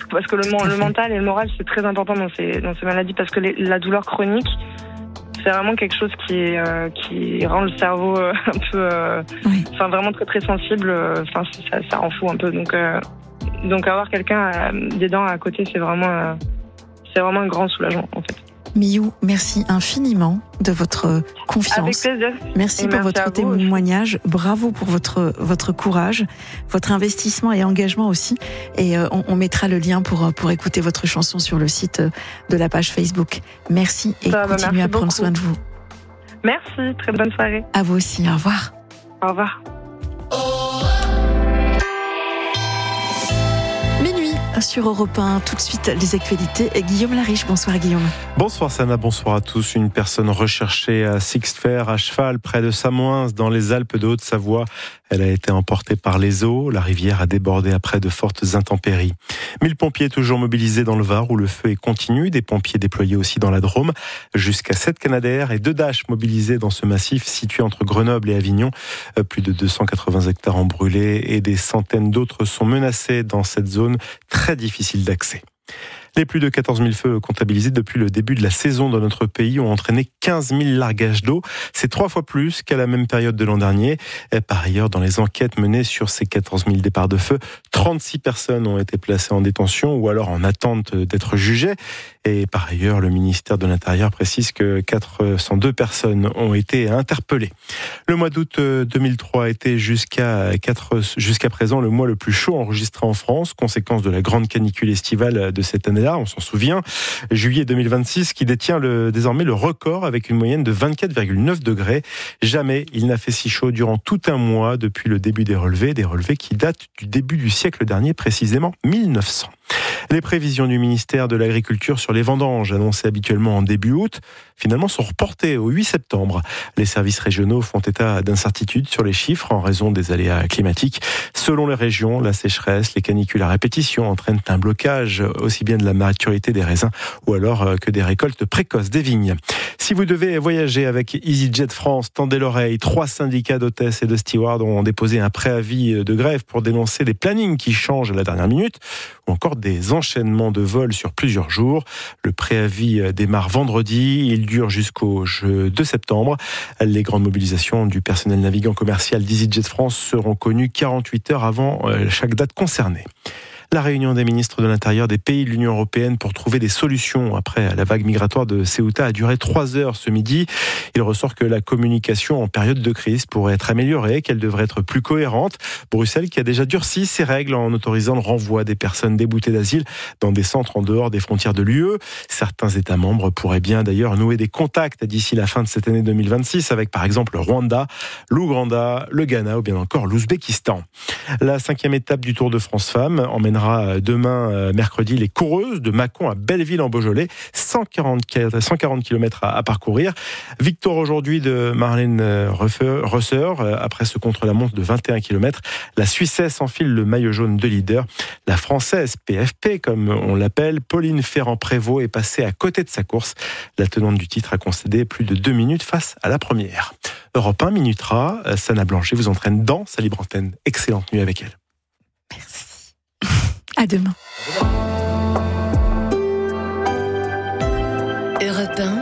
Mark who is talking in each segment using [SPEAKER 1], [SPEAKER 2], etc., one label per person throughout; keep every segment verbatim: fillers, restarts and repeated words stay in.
[SPEAKER 1] parce que le, le mental et le moral, c'est très important dans ces, dans ces maladies, parce que les, la douleur chronique, c'est vraiment quelque chose qui, euh, qui rend le cerveau euh, un peu, euh,
[SPEAKER 2] oui.
[SPEAKER 1] enfin vraiment très très sensible. Enfin, euh, ça, ça rend fou un peu. Donc, euh, donc avoir quelqu'un euh, des dents à côté, c'est vraiment, euh, c'est vraiment un grand soulagement en fait.
[SPEAKER 2] Miou, merci infiniment de votre confiance.
[SPEAKER 1] Avec plaisir.
[SPEAKER 2] Merci
[SPEAKER 1] et
[SPEAKER 2] pour
[SPEAKER 1] merci
[SPEAKER 2] votre témoignage. Bravo pour votre, votre courage, votre investissement et engagement aussi. Et euh, on, on mettra le lien pour, pour écouter votre chanson sur le site de la page Facebook. Merci et
[SPEAKER 1] Ça,
[SPEAKER 2] continuez
[SPEAKER 1] merci
[SPEAKER 2] à prendre
[SPEAKER 1] beaucoup.
[SPEAKER 2] soin de vous.
[SPEAKER 1] Merci, très bonne soirée.
[SPEAKER 2] À vous aussi, au revoir.
[SPEAKER 1] Au revoir.
[SPEAKER 2] Sur Europe un, tout de suite les actualités. Et Guillaume Lariche, bonsoir Guillaume.
[SPEAKER 3] Bonsoir Sana, bonsoir à tous. Une personne recherchée à Sixtfer, à cheval, près de Samoëns, dans les Alpes de Haute-Savoie. Elle a été emportée par les eaux. La rivière a débordé après de fortes intempéries. Mille pompiers toujours mobilisés dans le Var, où le feu est continu. Des pompiers déployés aussi dans la Drôme. Jusqu'à sept Canadair et deux Dash mobilisés dans ce massif situé entre Grenoble et Avignon. Plus de deux cent quatre-vingts hectares ont brûlé et des centaines d'autres sont menacés dans cette zone très difficile d'accès. Les plus de quatorze mille feux comptabilisés depuis le début de la saison dans notre pays ont entraîné quinze mille largages d'eau. C'est trois fois plus qu'à la même période de l'an dernier. Et par ailleurs, dans les enquêtes menées sur ces quatorze mille départs de feu, trente-six personnes ont été placées en détention ou alors en attente d'être jugées. Et par ailleurs, le ministère de l'Intérieur précise que quatre cent deux personnes ont été interpellées. Le mois d'août deux mille trois a été jusqu'à, quatre, jusqu'à présent le mois le plus chaud enregistré en France, conséquence de la grande canicule estivale de cette année-là. On s'en souvient, juillet deux mille vingt-six qui détient le, désormais le record avec une moyenne de vingt-quatre virgule neuf degrés. Jamais il n'a fait si chaud durant tout un mois depuis le début des relevés, des relevés qui datent du début du siècle dernier, précisément mille neuf cents. Les prévisions du ministère de l'Agriculture sur les vendanges, annoncées habituellement en début août, finalement sont reportées au huit septembre. Les services régionaux font état d'incertitudes sur les chiffres en raison des aléas climatiques. Selon les régions, la sécheresse, les canicules à répétition entraînent un blocage aussi bien de la maturité des raisins ou alors que des récoltes précoces des vignes. Si vous devez voyager avec EasyJet France, tendez l'oreille. Trois syndicats d'hôtesses et de stewards ont déposé un préavis de grève pour dénoncer des plannings qui changent à la dernière minute ou encore des enchaînements de vols sur plusieurs jours. Le préavis démarre vendredi, il dure jusqu'au deux septembre. Les grandes mobilisations du personnel navigant commercial d'EasyJet France seront connues quarante-huit heures avant chaque date concernée. La réunion des ministres de l'Intérieur des pays de l'Union européenne pour trouver des solutions après la vague migratoire de Ceuta a duré trois heures ce midi. Il ressort que la communication en période de crise pourrait être améliorée, qu'elle devrait être plus cohérente. Bruxelles qui a déjà durci ses règles en autorisant le renvoi des personnes déboutées d'asile dans des centres en dehors des frontières de l'U E. Certains États membres pourraient bien d'ailleurs nouer des contacts d'ici la fin de cette année deux mille vingt-six avec par exemple le Rwanda, l'Ouganda, le Ghana ou bien encore l'Ouzbékistan. La cinquième étape du Tour de France Femmes emmènera demain, mercredi, les coureuses de Mâcon à Belleville en Beaujolais. cent quarante kilomètres à, à parcourir. Victoire aujourd'hui de Marlène Rösser après ce contre-la-montre de vingt et un kilomètres. La Suissesse enfile le maillot jaune de leader. La Française, P F P comme on l'appelle, Pauline Ferrand-Prévot est passée à côté de sa course. La tenante du titre a concédé plus de deux minutes face à la première. Europe un minutera. Sana Blanchet vous entraîne dans sa libre antenne. Excellente nuit avec elle.
[SPEAKER 2] Merci. À demain.
[SPEAKER 4] Europe un.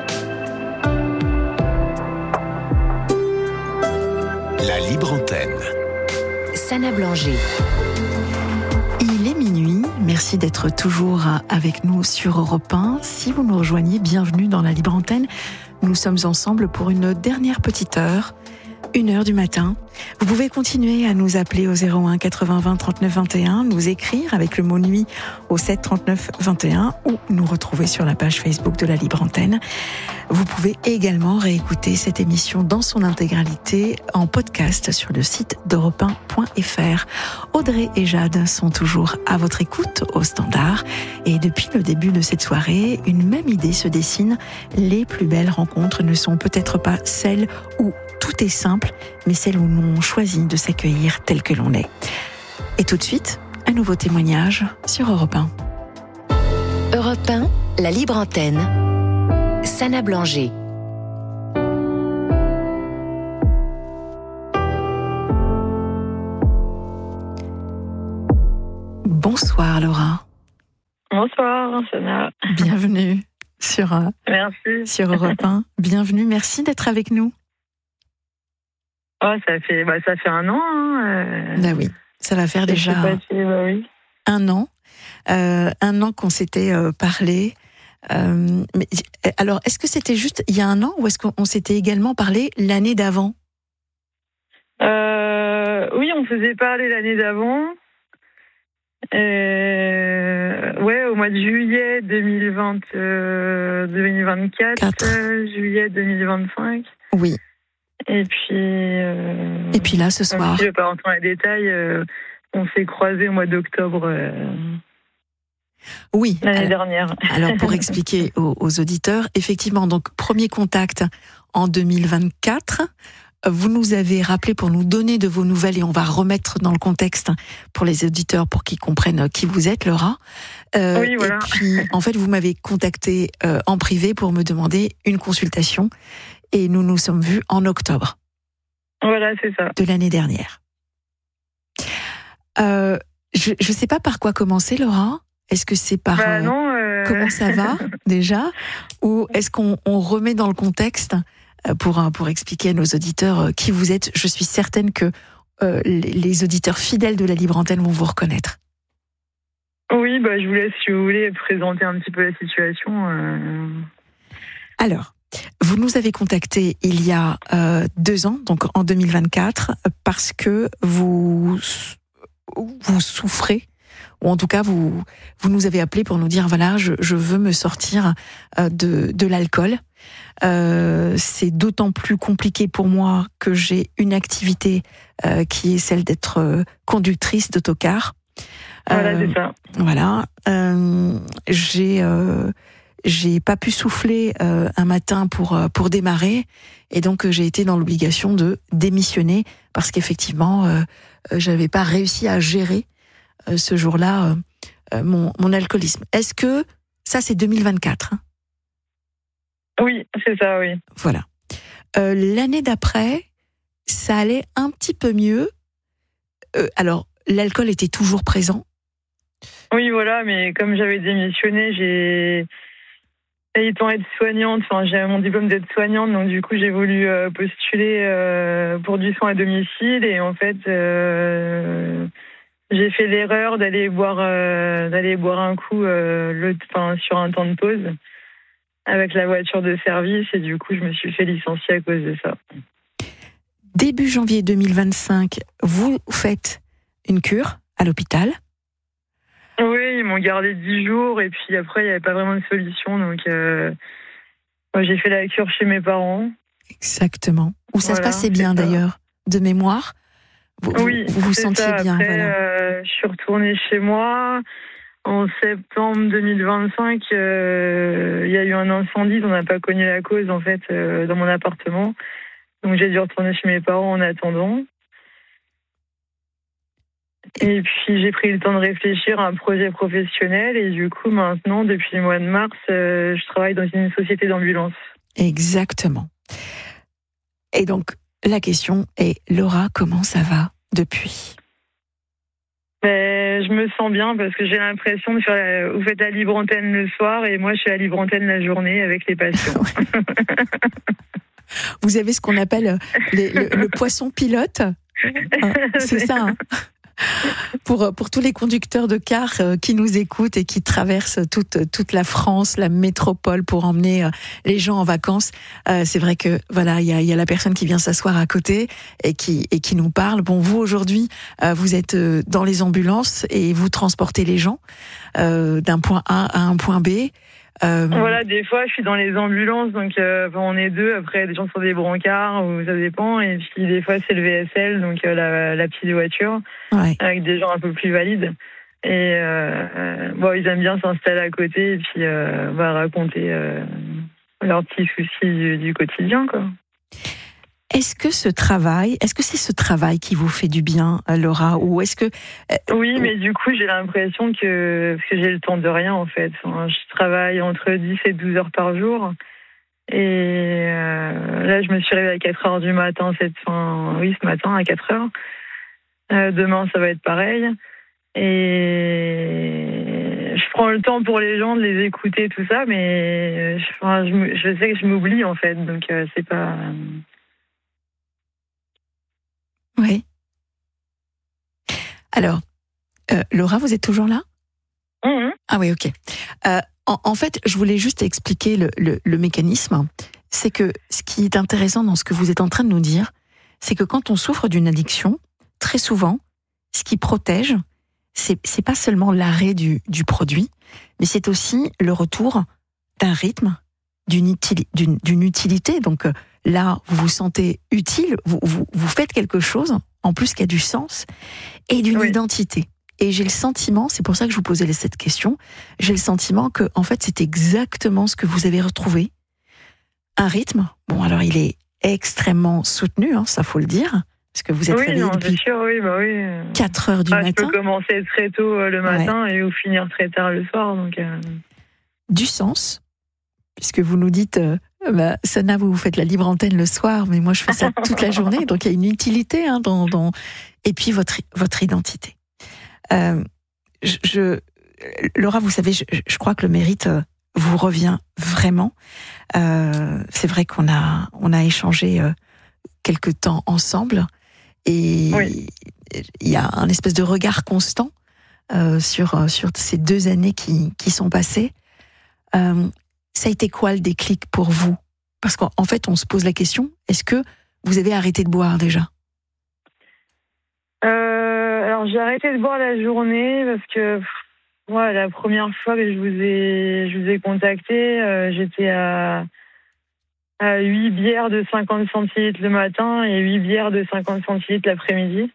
[SPEAKER 4] La libre antenne. Sana Blanchet.
[SPEAKER 2] Il est minuit. Merci d'être toujours avec nous sur Europe un. Si vous nous rejoignez, bienvenue dans la libre antenne. Nous sommes ensemble pour une dernière petite heure. Une heure du matin. Vous pouvez continuer à nous appeler au zéro un quatre-vingts vingt trente-neuf vingt et un, nous écrire avec le mot nuit au sept trente-neuf vingt et un ou nous retrouver sur la page Facebook de la Libre Antenne. Vous pouvez également réécouter cette émission dans son intégralité en podcast sur le site d'europe un point f r. Audrey et Jade sont toujours à votre écoute au standard et depuis le début de cette soirée, une même idée se dessine. Les plus belles rencontres ne sont peut-être pas celles où tout est simple, mais celles où l'on choisit de s'accueillir tel que l'on est. Et tout de suite, un nouveau témoignage sur Europe un.
[SPEAKER 4] Europe un, la libre antenne. Sana Blanchet.
[SPEAKER 2] Bonsoir Laura.
[SPEAKER 5] Bonsoir, Sana.
[SPEAKER 2] Bienvenue sur, euh,
[SPEAKER 5] Merci.
[SPEAKER 2] sur Europe un. Bienvenue, merci d'être avec nous.
[SPEAKER 5] Oh, ça fait, bah, ça fait un an. Hein, euh...
[SPEAKER 2] Bah oui, ça va faire déjà
[SPEAKER 5] passé, bah oui.
[SPEAKER 2] un an. Euh, un an qu'on s'était euh, parlé. Euh, mais, alors, est-ce que c'était juste il y a un an ou est-ce qu'on s'était également parlé l'année d'avant ?
[SPEAKER 5] euh, Oui, on faisait parler l'année d'avant. Euh, ouais, au mois de juillet deux mille vingt, euh, deux mille vingt-quatre, euh, juillet deux mille vingt-cinq.
[SPEAKER 2] Oui.
[SPEAKER 5] Et puis. Euh,
[SPEAKER 2] Et puis là, ce soir.
[SPEAKER 5] Si je ne vais pas rentrer dans les détails, euh, on s'est croisés au mois d'octobre. Euh,
[SPEAKER 2] oui.
[SPEAKER 5] L'année
[SPEAKER 2] alors,
[SPEAKER 5] dernière.
[SPEAKER 2] Alors, pour expliquer aux, aux auditeurs, effectivement, donc, premier contact en deux mille vingt-quatre. Vous nous avez rappelé pour nous donner de vos nouvelles et on va remettre dans le contexte pour les auditeurs pour qu'ils comprennent qui vous êtes, Laura.
[SPEAKER 5] Euh, oui, voilà.
[SPEAKER 2] Et puis, en fait, vous m'avez contacté euh, en privé pour me demander une consultation et nous nous sommes vus en octobre.
[SPEAKER 5] Voilà, c'est ça.
[SPEAKER 2] De l'année dernière. Euh, je ne sais pas par quoi commencer, Laura. Est-ce que c'est par
[SPEAKER 5] bah, non, euh...
[SPEAKER 2] comment ça va déjà, ou est-ce qu'on on remet dans le contexte pour pour expliquer à nos auditeurs qui vous êtes? Je suis certaine que euh, les, les auditeurs fidèles de la Libre Antenne vont vous reconnaître.
[SPEAKER 5] Oui, bah je vous laisse si vous voulez présenter un petit peu la situation. Euh...
[SPEAKER 2] Alors. Vous nous avez contacté il y a euh, deux ans, donc en deux mille vingt-quatre, parce que vous vous souffrez, ou en tout cas vous vous nous avez appelé pour nous dire voilà, je, je veux me sortir euh, de de l'alcool. Euh, c'est d'autant plus compliqué pour moi que j'ai une activité euh, qui est celle d'être euh, conductrice d'autocar.
[SPEAKER 5] Voilà,
[SPEAKER 2] euh,
[SPEAKER 5] c'est ça.
[SPEAKER 2] Voilà, euh, j'ai euh, J'ai pas pu souffler euh, un matin pour pour démarrer et donc euh, j'ai été dans l'obligation de démissionner parce qu'effectivement euh, j'avais pas réussi à gérer euh, ce jour-là euh, mon mon alcoolisme. Est-ce que ça c'est deux mille vingt-quatre hein?
[SPEAKER 5] Oui, c'est ça, oui.
[SPEAKER 2] Voilà. Euh, l'année d'après, ça allait un petit peu mieux. Euh, alors l'alcool était toujours présent.
[SPEAKER 5] Oui, voilà, mais comme j'avais démissionné, j'ai étant aide-soignante, enfin j'ai mon diplôme d'aide-soignante, donc du coup j'ai voulu euh, postuler euh, pour du soin à domicile et en fait euh, j'ai fait l'erreur d'aller boire euh, d'aller boire un coup euh, le, enfin, sur un temps de pause avec la voiture de service et du coup je me suis fait licencier à cause de ça.
[SPEAKER 2] Début janvier deux mille vingt-cinq, vous faites une cure à l'hôpital.
[SPEAKER 5] Oui, ils m'ont gardé dix jours et puis après, il n'y avait pas vraiment de solution. Donc, euh, moi, j'ai fait la cure chez mes parents.
[SPEAKER 2] Exactement. Où ça voilà, se passait bien d'ailleurs, de mémoire. Vous
[SPEAKER 5] oui,
[SPEAKER 2] vous, vous sentiez
[SPEAKER 5] ça.
[SPEAKER 2] bien.
[SPEAKER 5] Après,
[SPEAKER 2] voilà.
[SPEAKER 5] euh, je suis retournée chez moi. En septembre deux mille vingt-cinq, euh, il y a eu un incendie dont on n'a pas connu la cause en fait euh, dans mon appartement. Donc, j'ai dû retourner chez mes parents en attendant. Et puis j'ai pris le temps de réfléchir à un projet professionnel et du coup maintenant, depuis le mois de mars, euh, je travaille dans une société d'ambulance.
[SPEAKER 2] Exactement. Et donc la question est, Laura, comment ça va depuis ?
[SPEAKER 5] Ben, je me sens bien parce que j'ai l'impression de faire la... vous faites la libre antenne le soir et moi je fais la libre antenne la journée avec les patients.
[SPEAKER 2] Vous avez ce qu'on appelle les, le, le poisson pilote. C'est ça, hein. Pour, pour tous les conducteurs de cars qui nous écoutent et qui traversent toute, toute la France, la métropole pour emmener les gens en vacances, euh, c'est vrai que voilà, il y a, y a la personne qui vient s'asseoir à côté et qui, et qui nous parle. Bon, vous aujourd'hui, euh, vous êtes dans les ambulances et vous transportez les gens euh, d'un point A à un point B.
[SPEAKER 5] Euh... Voilà, des fois, je suis dans les ambulances, donc euh, on est deux. Après, des gens sont des brancards, ou ça dépend. Et puis, des fois, c'est le V S L, donc euh, la, la petite voiture, ouais. Avec des gens un peu plus valides. Et euh, bon, ils aiment bien s'installer à côté et puis euh, bah, raconter euh, leurs petits soucis du, du quotidien, quoi.
[SPEAKER 2] Est-ce que ce travail, est-ce que c'est ce travail qui vous fait du bien, Laura, ou est-ce que
[SPEAKER 5] euh, oui, mais du coup j'ai l'impression que parce que j'ai le temps de rien en fait. Enfin, je travaille entre dix et douze heures par jour, et euh, là je me suis réveillée à quatre heures du matin cette fin, oui ce matin à quatre heures. Euh, demain ça va être pareil, et je prends le temps pour les gens de les écouter, tout ça, mais je, enfin, je, je sais que je m'oublie en fait, donc euh, c'est pas.
[SPEAKER 2] Oui. Alors, euh, Laura, vous êtes toujours là ?
[SPEAKER 5] Mmh.
[SPEAKER 2] Ah oui, ok. Euh, en, en fait, je voulais juste expliquer le, le, le mécanisme. C'est que ce qui est intéressant dans ce que vous êtes en train de nous dire, c'est que quand on souffre d'une addiction, très souvent, ce qui protège, c'est, c'est pas seulement l'arrêt du, du produit, mais c'est aussi le retour d'un rythme, d'une, utili, d'une, d'une utilité. Donc là, vous vous sentez utile, vous, vous, vous faites quelque chose, en plus qui a du sens, et d'une oui. identité. Et j'ai le sentiment, c'est pour ça que je vous posais cette question, j'ai le sentiment que, en fait, c'est exactement ce que vous avez retrouvé. Un rythme, bon, alors il est extrêmement soutenu, hein, ça faut le dire, parce que vous êtes
[SPEAKER 5] oui,
[SPEAKER 2] réveillé
[SPEAKER 5] non,
[SPEAKER 2] depuis
[SPEAKER 5] c'est sûr, oui, bah oui.
[SPEAKER 2] quatre heures du
[SPEAKER 5] ah,
[SPEAKER 2] matin.
[SPEAKER 5] Je peux commencer très tôt euh, le matin ouais. et ou finir très tard le soir. Donc, euh...
[SPEAKER 2] Du sens, puisque vous nous dites, euh, bah, Sana, vous, vous faites la libre antenne le soir, mais moi je fais ça toute la journée, donc il y a une utilité hein, dans, dans... Et puis votre, votre identité. Euh, je, je... Laura, vous savez, je, je crois que le mérite vous revient vraiment. Euh, c'est vrai qu'on a, on a échangé euh, quelque temps ensemble et
[SPEAKER 5] oui.
[SPEAKER 2] il y a un espèce de regard constant euh, sur, sur ces deux années qui, qui sont passées. Euh, ça a été quoi le déclic pour vous ? Parce qu'en fait, on se pose la question, est-ce que vous avez arrêté de boire déjà ?
[SPEAKER 5] euh, Alors, j'ai arrêté de boire la journée parce que moi, la première fois que je vous ai, je vous ai contacté, euh, j'étais à, à huit bières de cinquante centilitres le matin et huit bières de cinquante centilitres l'après-midi.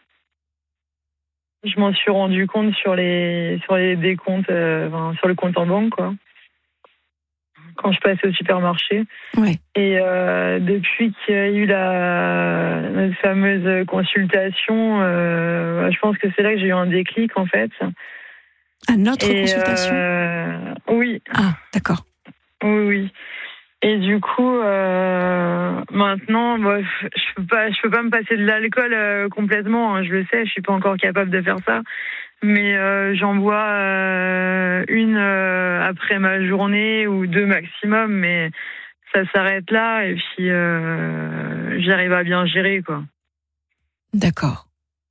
[SPEAKER 5] Je m'en suis rendu compte sur les, sur les décomptes, euh, enfin, sur le compte en banque, quoi. Quand je passais au supermarché.
[SPEAKER 2] Ouais.
[SPEAKER 5] Et euh, depuis qu'il y a eu la notre fameuse consultation, euh, je pense que c'est là que j'ai eu un déclic, en fait.
[SPEAKER 2] À notre
[SPEAKER 5] et
[SPEAKER 2] consultation
[SPEAKER 5] euh, Oui.
[SPEAKER 2] Ah, d'accord.
[SPEAKER 5] Oui, oui. Et du coup, euh, maintenant, moi, je peux pas, je peux pas me passer de l'alcool euh, complètement. Hein, je le sais, je suis pas encore capable de faire ça. Mais euh, j'en bois euh, une euh, après ma journée ou deux maximum. Mais ça s'arrête là et puis euh, j'arrive à bien gérer, quoi.
[SPEAKER 2] D'accord.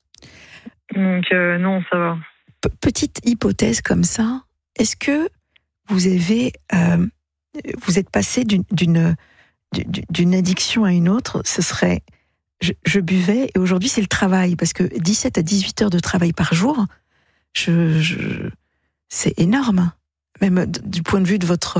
[SPEAKER 5] Donc euh, non, ça va.
[SPEAKER 2] P- petite hypothèse comme ça, est-ce que vous avez, euh, vous êtes passé d'une, d'une, d'une addiction à une autre ? Ce serait, je, je buvais et aujourd'hui c'est le travail, parce que dix-sept à dix-huit heures de travail par jour, je, je, c'est énorme, même du point de vue de votre,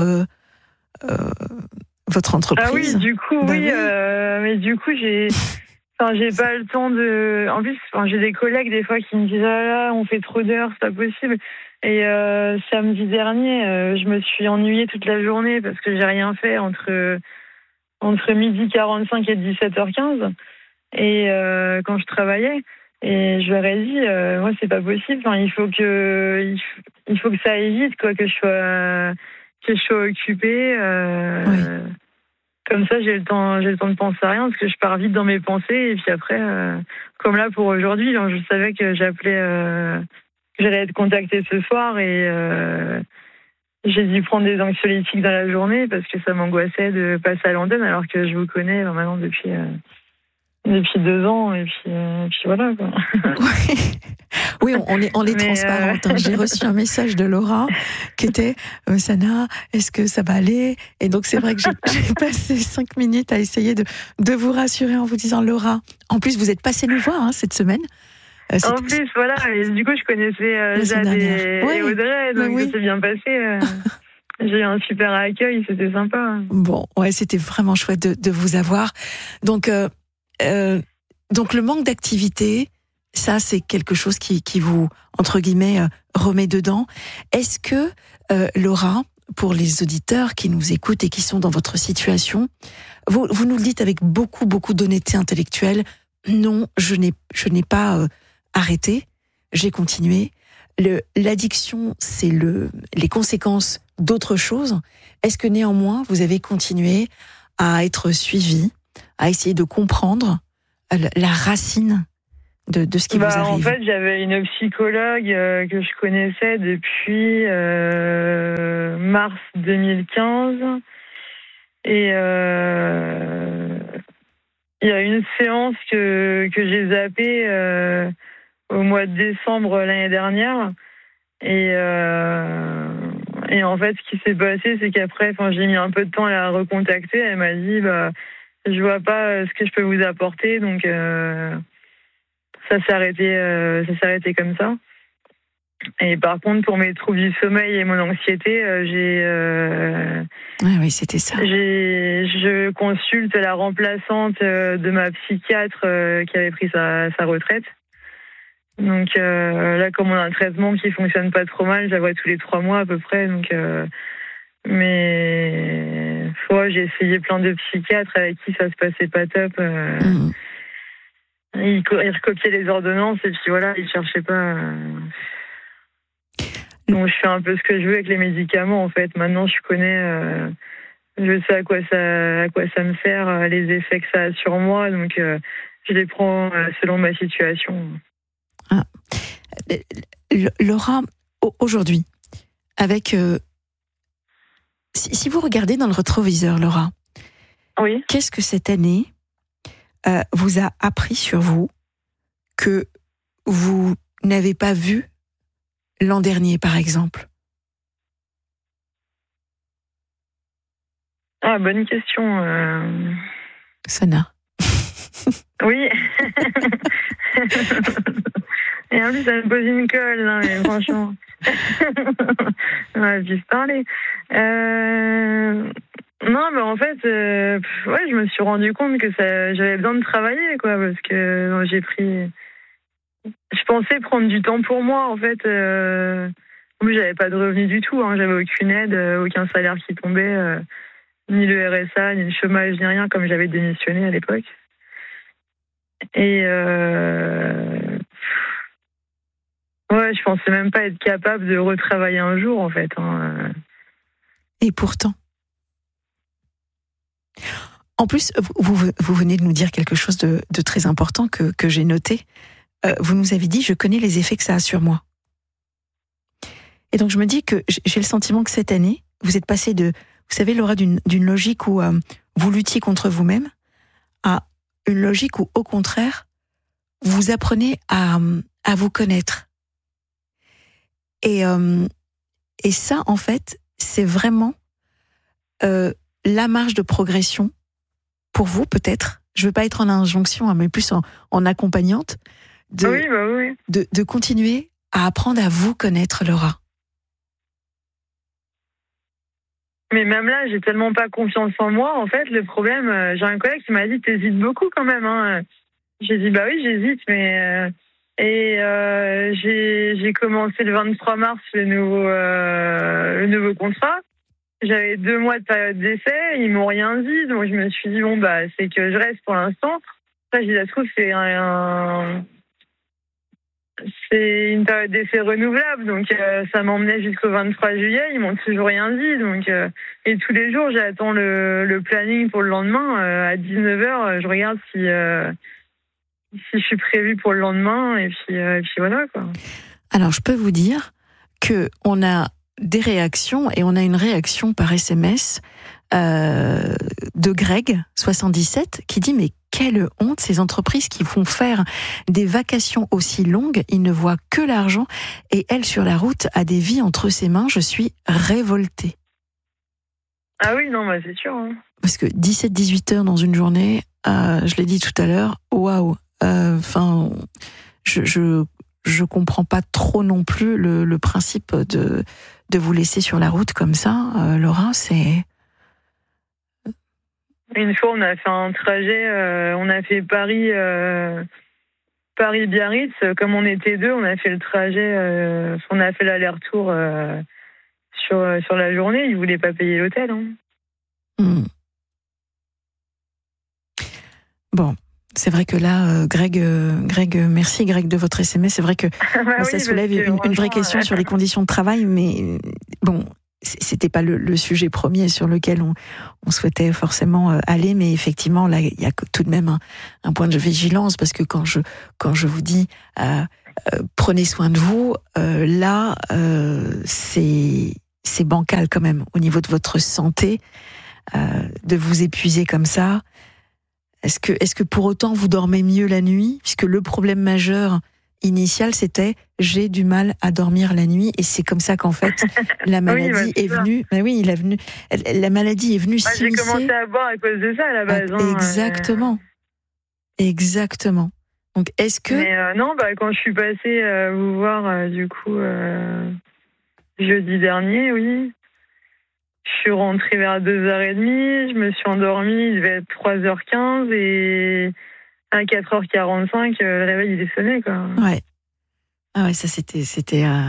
[SPEAKER 2] euh, votre entreprise.
[SPEAKER 5] Ah oui, du coup,
[SPEAKER 2] bah
[SPEAKER 5] oui,
[SPEAKER 2] oui.
[SPEAKER 5] Euh, mais du coup j'ai... Enfin, j'ai pas le temps de. En plus, enfin, j'ai des collègues des fois qui me disent ah là, on fait trop d'heures, c'est pas possible. Et euh, samedi dernier, euh, je me suis ennuyée toute la journée parce que j'ai rien fait entre entre midi quarante-cinq et dix-sept heures quinze. Et euh, quand je travaillais, et je leur ai dit, euh, moi c'est pas possible. Enfin, il faut que il, f... il faut que ça aille vite, quoi, que je sois que je sois occupée. Euh...
[SPEAKER 2] Oui.
[SPEAKER 5] Comme ça, j'ai le temps, j'ai le temps de penser à rien parce que je pars vite dans mes pensées. Et puis après, euh, comme là pour aujourd'hui, je savais que j'appelais, euh, que j'allais être contactée ce soir et euh, j'ai dû prendre des anxiolytiques dans la journée parce que ça m'angoissait de passer à l'antenne alors que je vous connais maintenant depuis euh, depuis deux ans et puis, euh, et puis voilà, quoi.
[SPEAKER 2] Oui. Oui, on, on est, on est transparente. Euh... J'ai reçu un message de Laura qui était euh, Sana, est-ce que ça va aller ? Et donc c'est vrai que j'ai, j'ai passé cinq minutes à essayer de, de vous rassurer en vous disant Laura. En plus, vous êtes passé nous voir hein, cette semaine.
[SPEAKER 5] Euh, en plus, voilà. Et du coup, je connaissais euh, Jade et,
[SPEAKER 2] oui,
[SPEAKER 5] et Audrey, donc
[SPEAKER 2] oui.
[SPEAKER 5] ça s'est bien passé. Euh... J'ai eu un super accueil, c'était sympa.
[SPEAKER 2] Bon, ouais, c'était vraiment chouette de, de vous avoir. Donc, euh, euh, donc le manque d'activité. Ça, c'est quelque chose qui, qui vous, entre guillemets, euh, remet dedans. Est-ce que, euh, Laura, pour les auditeurs qui nous écoutent et qui sont dans votre situation, vous, vous nous le dites avec beaucoup, beaucoup d'honnêteté intellectuelle, non, je n'ai, je n'ai pas euh, arrêté, j'ai continué. Le, l'addiction, c'est le, les conséquences d'autre chose. Est-ce que néanmoins, vous avez continué à être suivi, à essayer de comprendre la, la racine de, de ce qui
[SPEAKER 5] bah,
[SPEAKER 2] vous arrive?
[SPEAKER 5] En fait, j'avais une psychologue euh, que je connaissais depuis euh, mars deux mille quinze. Et euh, il y a une séance que, que j'ai zappée euh, au mois de décembre l'année dernière. Et, euh, et en fait, ce qui s'est passé, c'est qu'après, j'ai mis un peu de temps à la recontacter. Elle m'a dit, bah, je vois pas ce que je peux vous apporter, donc euh, ça s'est arrêté, euh, ça s'est arrêté comme ça. Et par contre, pour mes troubles du sommeil et mon anxiété, euh, j'ai, euh,
[SPEAKER 2] ah oui, c'était ça.
[SPEAKER 5] J'ai, je consulte la remplaçante de ma psychiatre euh, qui avait pris sa, sa retraite. Donc euh, là, comme on a un traitement qui fonctionne pas trop mal, je la vois tous les trois mois à peu près. Donc, euh, mais ouais, j'ai essayé plein de psychiatres avec qui ça se passait pas top. Euh, mmh. Ils, ils recopiaient les ordonnances et puis voilà, ils cherchaient pas. Euh... Donc je fais un peu ce que je veux avec les médicaments en fait. Maintenant, je connais, euh, je sais à quoi ça, à quoi ça me sert, les effets que ça a sur moi. Donc euh, je les prends selon ma situation.
[SPEAKER 2] Ah. Laura, aujourd'hui, avec euh, si, si vous regardez dans le rétroviseur, Laura,
[SPEAKER 5] oui.
[SPEAKER 2] Qu'est-ce que cette année euh, vous a appris sur vous que vous n'avez pas vu l'an dernier, par exemple?
[SPEAKER 5] Ah, bonne question. Euh...
[SPEAKER 2] Sana.
[SPEAKER 5] Oui. Et en plus, ça me pose une colle, non, mais franchement. On va plus parler. Euh... Non, mais en fait, euh, ouais, je me suis rendu compte que ça, j'avais besoin de travailler, quoi, parce que non, j'ai pris. Je pensais prendre du temps pour moi, en fait. Euh... En plus, j'avais pas de revenus du tout, hein, j'avais aucune aide, aucun salaire qui tombait, euh... ni le R S A, ni le chômage, ni rien, comme j'avais démissionné à l'époque. Et euh... ouais, je pensais même pas être capable de retravailler un jour, en fait. Hein.
[SPEAKER 2] Et pourtant, en plus, vous, vous, vous venez de nous dire quelque chose de, de très important que, que j'ai noté. Euh, vous nous avez dit, je connais les effets que ça a sur moi. Et donc je me dis que j'ai le sentiment que cette année, vous êtes passé de, vous savez, Laura, d'une, d'une logique où euh, vous luttiez contre vous-même à une logique où, au contraire, vous apprenez à, à vous connaître. Et, euh, et ça, en fait, c'est vraiment euh, la marge de progression pour vous, peut-être. Je ne veux pas être en injonction, mais plus en, en accompagnante, de,
[SPEAKER 5] oui, bah oui.
[SPEAKER 2] de, de continuer à apprendre à vous connaître, Laura.
[SPEAKER 5] Mais même là, j'ai tellement pas confiance en moi. En fait, le problème, euh, j'ai un collègue qui m'a dit, t'hésites beaucoup quand même. Hein. J'ai dit, bah oui, j'hésite, mais... Euh... Et euh, j'ai, j'ai commencé le vingt-trois mars le nouveau, euh, le nouveau contrat. J'avais deux mois de période d'essai, ils m'ont rien dit, donc je me suis dit, bon, bah, c'est que je reste pour l'instant. Ça, je dis, ça se trouve, c'est un... un... C'est une période d'essai renouvelable, donc euh, ça m'emmenait jusqu'au vingt-trois juillet, ils m'ont toujours rien dit. Donc, euh, et tous les jours, j'attends le, le planning pour le lendemain. Euh, à dix-neuf heures, je regarde si, euh, si je suis prévue pour le lendemain, et puis, euh, et puis voilà, quoi.
[SPEAKER 2] Alors, je peux vous dire qu'on a des réactions, et on a une réaction par S M S euh, de Greg, soixante-dix-sept, qui dit « Mais quelle honte, ces entreprises qui font faire des vacations aussi longues, ils ne voient que l'argent, et elle, sur la route, a des vies entre ses mains, je suis révoltée. »
[SPEAKER 5] Ah oui, non, bah c'est sûr. Hein.
[SPEAKER 2] Parce que dix-sept à dix-huit heures dans une journée, euh, je l'ai dit tout à l'heure, waouh, enfin, euh, je, je, je comprends pas trop non plus le, le principe de, de vous laisser sur la route comme ça, euh, Laura, c'est...
[SPEAKER 5] Une fois, on a fait un trajet, euh, on a fait Paris, euh, Paris-Biarritz. Comme on était deux, on a fait le trajet, euh, on a fait l'aller-retour euh, sur, sur la journée. Ils ne voulaient pas payer l'hôtel. Hein.
[SPEAKER 2] Mmh. Bon, c'est vrai que là, euh, Greg, euh, Greg, merci Greg de votre S M S. C'est vrai que
[SPEAKER 5] bah
[SPEAKER 2] ça
[SPEAKER 5] oui,
[SPEAKER 2] soulève une, une vraie question
[SPEAKER 5] ouais.
[SPEAKER 2] sur les conditions de travail, mais bon, c'est, c'était pas le, le sujet premier sur lequel on, on souhaitait forcément aller, mais effectivement, là, il y a tout de même un, un point de vigilance, parce que quand je, quand je vous dis euh, euh, prenez soin de vous, euh, là, euh, c'est, c'est bancal quand même, au niveau de votre santé, euh, de vous épuiser comme ça. Est-ce que, est-ce que pour autant vous dormez mieux la nuit, puisque le problème majeur initial, c'était j'ai du mal à dormir la nuit, et c'est comme ça qu'en fait la maladie oui, bah, est venue. Ben oui, il est venu. La maladie est venue
[SPEAKER 5] ah,
[SPEAKER 2] s'immiscer.
[SPEAKER 5] J'ai commencé à boire à cause de ça à la base.
[SPEAKER 2] Ah, exactement, hein, exactement. Donc est-ce que
[SPEAKER 5] Mais euh, non, bah quand je suis passée euh, vous voir euh, du coup euh, jeudi dernier, oui. Je suis rentrée vers deux heures trente, je me suis endormie, il devait être trois heures quinze, et à quatre heures quarante-cinq, le réveil il est sonné, quoi.
[SPEAKER 2] Ouais. Ah ouais, ça c'était... c'était euh...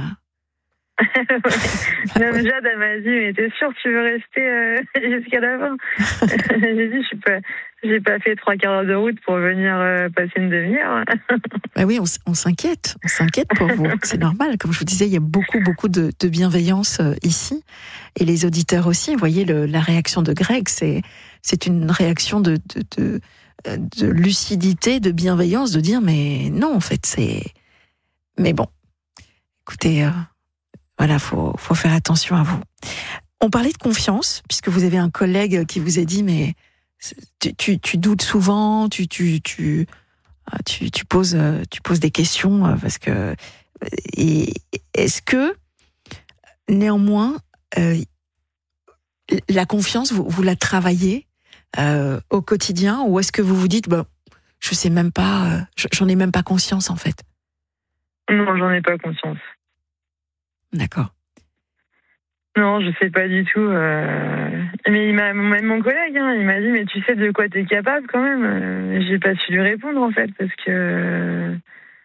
[SPEAKER 5] Même Jade, elle m'a dit, mais t'es sûre que tu veux rester euh, jusqu'à la fin? J'ai dit, je suis pas... J'ai pas fait trois quarts d'heure de route pour venir euh, passer une demi-heure.
[SPEAKER 2] Bah oui, on, on s'inquiète, on s'inquiète pour vous. C'est normal. Comme je vous disais, il y a beaucoup, beaucoup de, de bienveillance euh, ici, et les auditeurs aussi. Vous voyez le, la réaction de Greg, c'est c'est une réaction de, de, de de lucidité, de bienveillance, de dire mais non, en fait, c'est. Mais bon, écoutez, euh, voilà, faut faut faire attention à vous. On parlait de confiance, puisque vous avez un collègue qui vous a dit mais Tu, tu, tu doutes souvent, tu, tu, tu, tu, tu, poses, tu poses des questions, parce que. Et est-ce que, néanmoins, euh, la confiance, vous, vous la travaillez euh, au quotidien, ou est-ce que vous vous dites, bah, je sais même pas, j'en ai même pas conscience en fait?
[SPEAKER 5] Non, j'en ai pas conscience.
[SPEAKER 2] D'accord.
[SPEAKER 5] Non, je sais pas du tout. Euh... Mais il m'a, même mon collègue, hein, il m'a dit, mais tu sais de quoi t'es capable quand même. Euh, j'ai pas su lui répondre en fait, parce que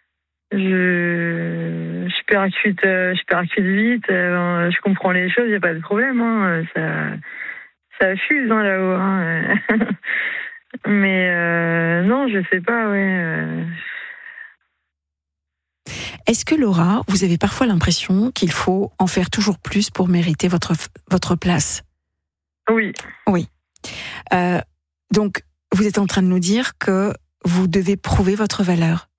[SPEAKER 5] je, je percute, je percute vite. Euh, je comprends les choses, y a pas de problème. Hein, ça, ça fuse hein, là-haut. Hein. Mais euh, non, je sais pas. Ouais. Euh...
[SPEAKER 2] Est-ce que Laura, vous avez parfois l'impression qu'il faut en faire toujours plus pour mériter votre, votre place?
[SPEAKER 5] Oui.
[SPEAKER 2] Oui. Euh, donc, vous êtes en train de nous dire que vous devez prouver votre valeur.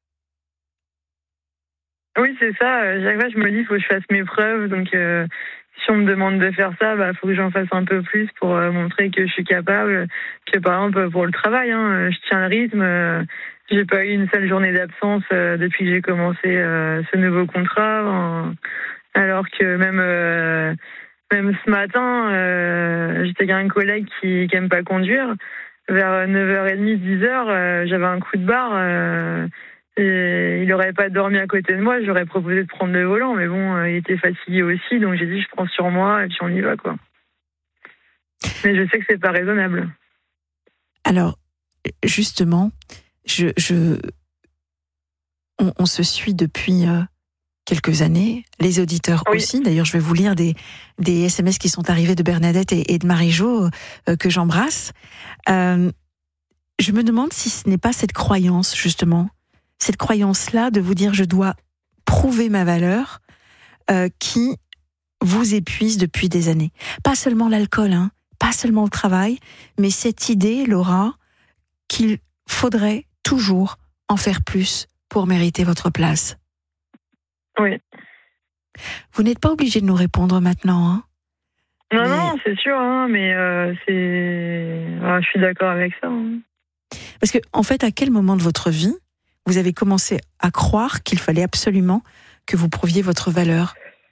[SPEAKER 5] Oui, c'est ça. Chaque fois, je me dis, il faut que je fasse mes preuves. Donc, euh, si on me demande de faire ça, bah, faut que j'en fasse un peu plus pour euh, montrer que je suis capable. Que par exemple, pour le travail, hein, je tiens le rythme. Euh, J'ai pas eu une seule journée d'absence euh, depuis que j'ai commencé euh, ce nouveau contrat, euh, alors que même euh, même ce matin, euh, j'étais avec un collègue qui, qui aime pas conduire. Vers neuf heures trente, dix heures, euh, j'avais un coup de barre. Euh, et il aurait pas dormi à côté de moi, j'aurais proposé de prendre le volant, mais bon, euh, il était fatigué aussi, donc j'ai dit je prends sur moi et puis on y va, quoi. Mais je sais que c'est pas raisonnable.
[SPEAKER 2] Alors, justement. Je, je, on, on se suit depuis euh, quelques années, les auditeurs oui. aussi. D'ailleurs, je vais vous lire des, des S M S qui sont arrivés de Bernadette et, et de Marie-Jo, euh, que j'embrasse. Euh, je me demande si ce n'est pas cette croyance, justement, cette croyance-là de vous dire je dois prouver ma valeur, euh, qui vous épuise depuis des années. Pas seulement l'alcool, hein, pas seulement le travail, mais cette idée, Laura, qu'il faudrait toujours en faire plus pour mériter votre place.
[SPEAKER 5] Oui.
[SPEAKER 2] Vous n'êtes pas obligé de nous répondre maintenant, hein?
[SPEAKER 5] Non, mais... non, c'est sûr, hein, mais euh, c'est... Ah, je suis d'accord avec ça. Hein.
[SPEAKER 2] Parce que, en fait, à quel moment de votre vie vous avez commencé à croire qu'il fallait absolument que vous prouviez votre valeur?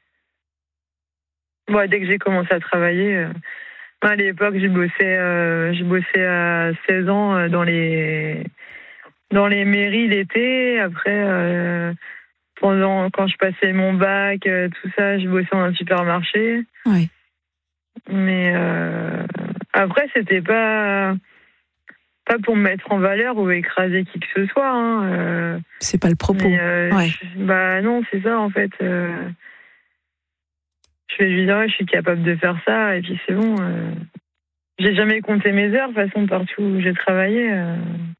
[SPEAKER 5] Bon, dès que j'ai commencé à travailler... Euh... À l'époque, j'ai bossé, euh, j'ai bossé à seize ans dans les dans les mairies l'été. Après, euh, pendant quand je passais mon bac, euh, tout ça, je bossais dans un supermarché.
[SPEAKER 2] Oui.
[SPEAKER 5] Mais euh, après, c'était pas pas pour me mettre en valeur ou écraser qui que ce soit. Hein, euh,
[SPEAKER 2] c'est pas le propos.
[SPEAKER 5] Mais, euh,
[SPEAKER 2] ouais.
[SPEAKER 5] je, bah non, c'est ça en fait. Euh, Je vais lui dire, ouais, je suis capable de faire ça, et puis c'est bon. Euh... J'ai jamais compté mes heures, de toute façon, partout où j'ai travaillé. Euh...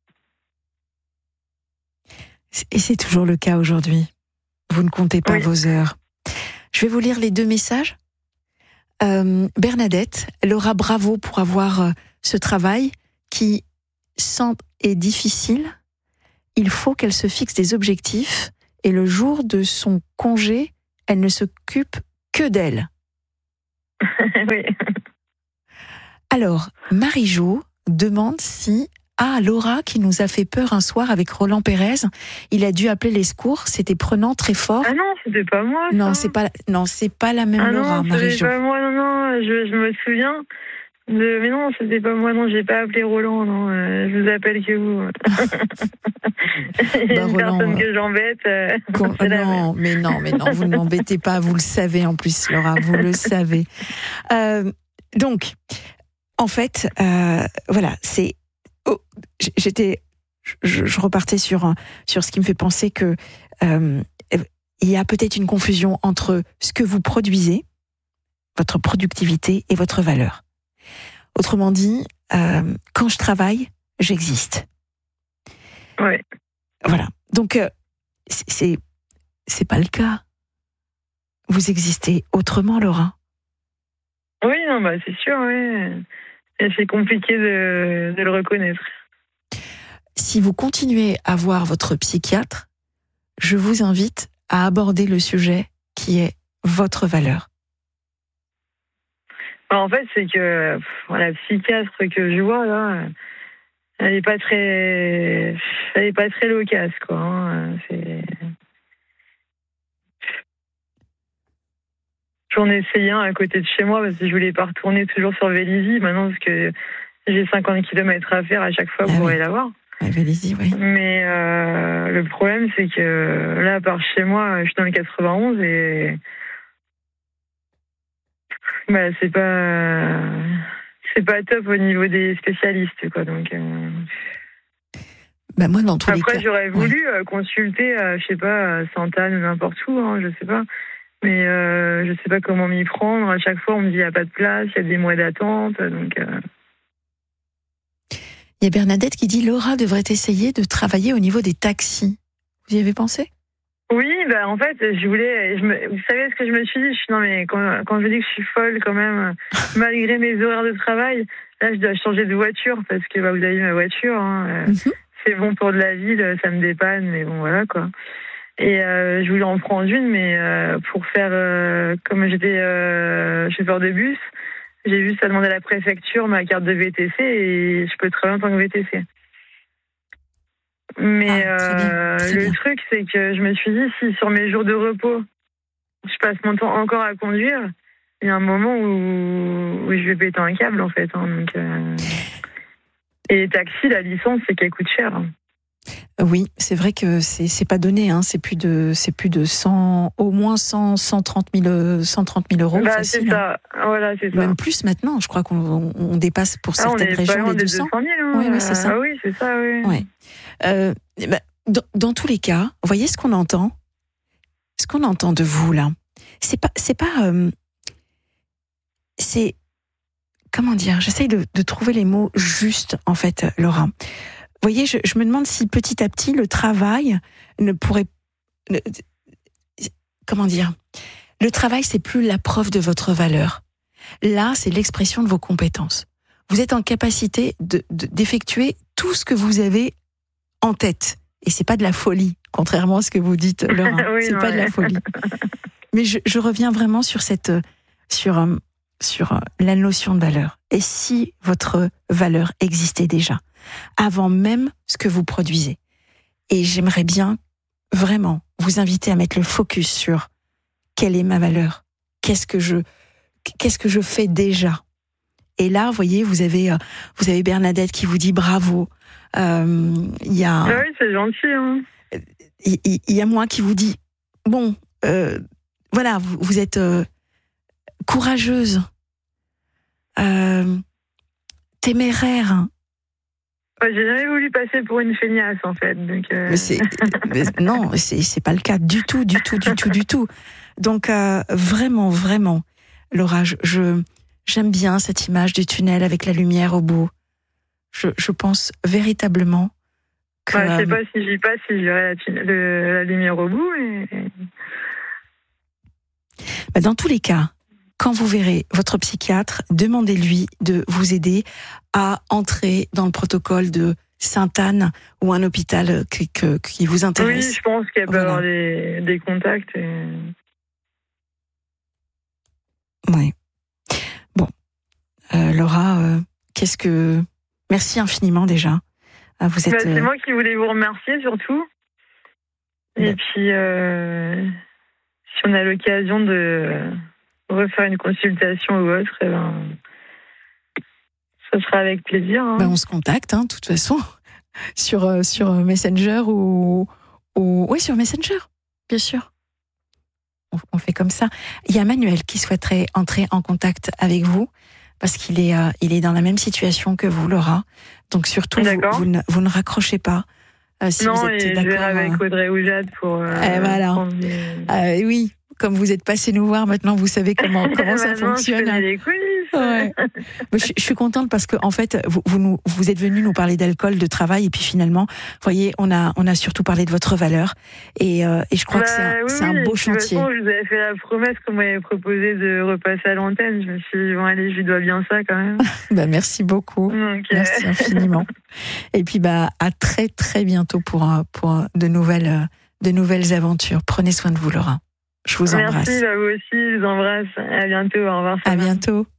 [SPEAKER 2] Et c'est toujours le cas aujourd'hui. Vous ne comptez pas
[SPEAKER 5] oui.
[SPEAKER 2] vos heures. Je vais vous lire les deux messages. Euh, Bernadette, Laura, bravo pour avoir euh, ce travail qui semble est difficile. Il faut qu'elle se fixe des objectifs et le jour de son congé, elle ne s'occupe que d'elle.
[SPEAKER 5] Oui.
[SPEAKER 2] Alors, Marie-Jo demande si, ah, Laura qui nous a fait peur un soir avec Roland Pérez, il a dû appeler les secours, c'était prenant, très fort.
[SPEAKER 5] Ah non, c'était pas moi. Ça.
[SPEAKER 2] Non, c'est pas, non, c'est pas la même
[SPEAKER 5] ah
[SPEAKER 2] Laura,
[SPEAKER 5] non,
[SPEAKER 2] Marie-Jo.
[SPEAKER 5] C'était pas moi, non, non, je, je me souviens. De... Mais non, c'était pas moi, non, j'ai pas appelé Roland, non, euh, je vous appelle que vous. Il y a
[SPEAKER 2] bah,
[SPEAKER 5] une
[SPEAKER 2] Roland,
[SPEAKER 5] personne
[SPEAKER 2] euh...
[SPEAKER 5] que j'embête. Euh,
[SPEAKER 2] Con... Non, mais non, mais non, vous ne m'embêtez pas, vous le savez en plus, Laura, vous le savez. Euh, donc, en fait, euh, voilà, c'est. Oh, j'étais, je, je repartais sur sur ce qui me fait penser que euh, il y a peut-être une confusion entre ce que vous produisez, votre productivité et votre valeur. Autrement dit, euh, quand je travaille, j'existe.
[SPEAKER 5] Ouais.
[SPEAKER 2] Voilà. Donc euh, c'est c'est pas le cas. Vous existez autrement, Laura.
[SPEAKER 5] Oui, non, bah c'est sûr, oui. Et c'est compliqué de, de le reconnaître.
[SPEAKER 2] Si vous continuez à voir votre psychiatre, je vous invite à aborder le sujet qui est votre valeur.
[SPEAKER 5] En fait, c'est que pff, la psychiatre que je vois là, elle est pas très, elle est pas très loquace, quoi. Hein. C'est... J'en ai essayé un à côté de chez moi parce que je voulais pas retourner toujours sur Vélizy maintenant parce que j'ai cinquante kilomètres à faire à chaque fois pour
[SPEAKER 2] ah oui.
[SPEAKER 5] aller la voir.
[SPEAKER 2] Ouais, Vélizy, oui.
[SPEAKER 5] Mais euh, le problème, c'est que là, par chez moi, je suis dans le quatre-vingt-onze et bah, c'est pas c'est pas top au niveau des spécialistes, quoi. Donc. Euh...
[SPEAKER 2] Bah moi, dans tous
[SPEAKER 5] Après,
[SPEAKER 2] les cas,
[SPEAKER 5] j'aurais voulu
[SPEAKER 2] ouais.
[SPEAKER 5] euh, consulter, euh, je sais pas, à Sainte-Anne ou n'importe où, hein, je sais pas. Mais euh, je sais pas comment m'y prendre. À chaque fois, on me dit il n'y a pas de place, il y a des mois d'attente. Donc, euh...
[SPEAKER 2] il y a Bernadette qui dit Laura devrait essayer de travailler au niveau des taxis. Vous y avez pensé?
[SPEAKER 5] Oui, bah en fait, je voulais. Je me, vous savez ce que je me suis dit? Je suis non mais quand, quand je dis que je suis folle, quand même, malgré mes horaires de travail, là, je dois changer de voiture parce que bah, vous avez vu ma voiture. Hein, euh, mm-hmm. C'est bon pour de la ville, ça me dépanne, mais bon voilà quoi. Et euh, je voulais en prendre une, mais euh, pour faire, euh, comme j'étais euh, chauffeur de bus, j'ai juste à demander à la préfecture ma carte de V T C et je peux travailler en tant que V T C. Mais ah, très bien, euh, très le bien. truc, c'est que je me suis dit, si sur mes jours de repos, je passe mon temps encore à conduire, il y a un moment où, où je vais péter un câble, en fait. Hein, donc, euh... Et les taxis, la licence, c'est qu'elle coûte cher. Hein.
[SPEAKER 2] Oui, c'est vrai que c'est, c'est pas donné, hein. c'est plus de, c'est plus de cent, au moins cent, cent trente mille euros.
[SPEAKER 5] Bah,
[SPEAKER 2] facile,
[SPEAKER 5] c'est ça,
[SPEAKER 2] hein.
[SPEAKER 5] Voilà, c'est ça.
[SPEAKER 2] Même plus maintenant, je crois qu'on on dépasse pour
[SPEAKER 5] ah,
[SPEAKER 2] certaines régions les deux cents.
[SPEAKER 5] deux cent mille, hein.
[SPEAKER 2] Oui, oui, c'est ça.
[SPEAKER 5] Ah, oui, c'est ça, oui.
[SPEAKER 2] Ouais. Euh, bah, dans, dans tous les cas, vous voyez ce qu'on entend, ce qu'on entend de vous là, c'est pas, c'est pas, euh, c'est, comment dire, j'essaye de, de trouver les mots justes en fait, Laura. Vous voyez, je, je me demande si petit à petit le travail ne pourrait, ne, comment dire, le travail c'est plus la preuve de votre valeur. Là, c'est l'expression de vos compétences. Vous êtes en capacité de, de, d'effectuer tout ce que vous avez en tête. Et c'est pas de la folie, contrairement à ce que vous dites, Laura.
[SPEAKER 5] Oui,
[SPEAKER 2] c'est
[SPEAKER 5] non,
[SPEAKER 2] pas
[SPEAKER 5] ouais.
[SPEAKER 2] de la folie. Mais je, je reviens vraiment sur cette, sur, sur la notion de valeur. Et si votre valeur existait déjà, avant même ce que vous produisez. Et j'aimerais bien, vraiment, vous inviter à mettre le focus sur quelle est ma valeur, qu'est-ce que je, qu'est-ce que je fais déjà. Et là, vous voyez, vous avez, vous avez Bernadette qui vous dit bravo. Euh, y a,
[SPEAKER 5] ah oui, c'est gentil. Hein.
[SPEAKER 2] Il y, y a moi qui vous dit, bon, euh, voilà, vous, vous êtes euh, courageuse, euh, téméraire.
[SPEAKER 5] Ouais, j'ai jamais voulu passer pour une feignasse, en fait. Donc euh...
[SPEAKER 2] mais c'est, mais non, c'est, c'est pas le cas du tout, du tout, du tout, du tout. Donc, euh, vraiment, vraiment, Laura, je, je, j'aime bien cette image du tunnel avec la lumière au bout. Je, je pense véritablement que...
[SPEAKER 5] Ouais, je sais pas si j'y passe, si j'aurai la, tunnel, le, la lumière au bout. Et...
[SPEAKER 2] Bah dans tous les cas, quand vous verrez votre psychiatre, demandez-lui de vous aider à entrer dans le protocole de Sainte-Anne ou un hôpital qui, qui, qui vous intéresse.
[SPEAKER 5] Oui, je pense qu'il peut y avoir des, des contacts. Et...
[SPEAKER 2] Oui. Bon. Euh, Laura, euh, qu'est-ce que... Merci infiniment déjà. Vous êtes...
[SPEAKER 5] bah, c'est moi qui voulais vous remercier surtout. Et bah. puis, euh, si on a l'occasion de refaire une consultation ou autre, eh ben, ça sera avec plaisir. Hein.
[SPEAKER 2] Ben, on se contacte, hein, de toute façon, sur, euh, sur Messenger ou, ou... Oui, sur Messenger, bien sûr. On, on fait comme ça. Il y a Manuel qui souhaiterait entrer en contact avec vous, parce qu'il est, euh, il est dans la même situation que vous, Laura. Donc surtout, vous, vous, ne, vous ne raccrochez pas. Euh, si
[SPEAKER 5] non,
[SPEAKER 2] vous êtes
[SPEAKER 5] et
[SPEAKER 2] d'accord,
[SPEAKER 5] je verrai avec Audrey ou Jade pour... Euh,
[SPEAKER 2] euh, voilà. Des... Euh, oui, comme vous êtes passé nous voir, maintenant vous savez comment, comment ça fonctionne.
[SPEAKER 5] Je les coulisses.
[SPEAKER 2] Ouais. je, je suis contente parce que en fait, vous, vous, nous, vous êtes venu nous parler d'alcool, de travail, et puis finalement, vous voyez, on a, on a surtout parlé de votre valeur, et, euh, et je crois bah, que c'est un,
[SPEAKER 5] oui,
[SPEAKER 2] c'est un beau
[SPEAKER 5] de
[SPEAKER 2] chantier.
[SPEAKER 5] De toute façon, je vous avais fait la promesse qu'on m'avait proposé de repasser à l'antenne. Je me suis dit, bon allez, je lui dois bien ça quand même.
[SPEAKER 2] bah, merci beaucoup. Donc, merci euh... infiniment. Et puis bah, à très très bientôt pour, pour de, nouvelles, de nouvelles aventures. Prenez soin de vous, Laura. Je vous embrasse.
[SPEAKER 5] Merci, bah, vous aussi, je vous embrasse. À bientôt, au revoir.
[SPEAKER 2] À bientôt.